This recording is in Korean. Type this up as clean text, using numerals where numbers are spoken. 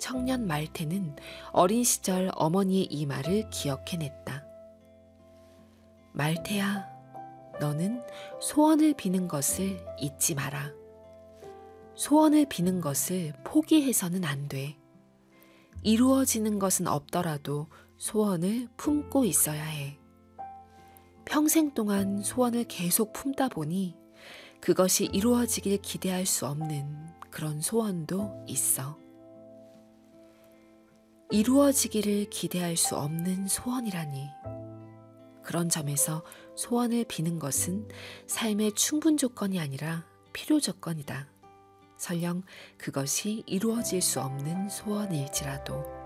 청년 말태는 어린 시절 어머니의 이 말을 기억해냈다. 말태야, 너는 소원을 비는 것을 잊지 마라. 소원을 비는 것을 포기해서는 안 돼. 이루어지는 것은 없더라도 소원을 품고 있어야 해. 평생 동안 소원을 계속 품다 보니 그것이 이루어지길 기대할 수 없는 그런 소원도 있어. 이루어지기를 기대할 수 없는 소원이라니. 그런 점에서 소원을 비는 것은 삶의 충분 조건이 아니라 필요 조건이다. 설령 그것이 이루어질 수 없는 소원일지라도.